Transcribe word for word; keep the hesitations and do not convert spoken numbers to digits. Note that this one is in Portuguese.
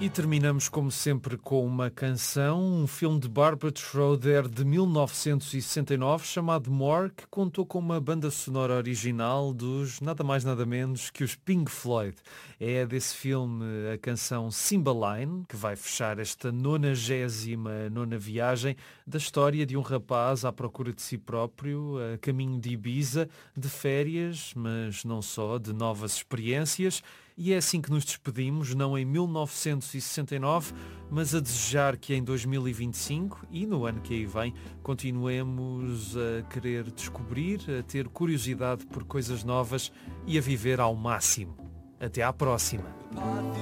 E terminamos, como sempre, com uma canção, um filme de Barbara Schroeder de mil novecentos e sessenta e nove chamado More, que contou com uma banda sonora original dos nada mais nada menos que os Pink Floyd. É desse filme a canção Cymbeline, que vai fechar esta nonagésima nona viagem da história de um rapaz à procura de si próprio, a caminho de Ibiza, de férias, mas não só, de novas experiências. E é assim que nos despedimos, não em mil novecentos e sessenta e nove, mas a desejar que em dois mil e vinte e cinco e no ano que aí vem continuemos a querer descobrir, a ter curiosidade por coisas novas e a viver ao máximo. Até à próxima!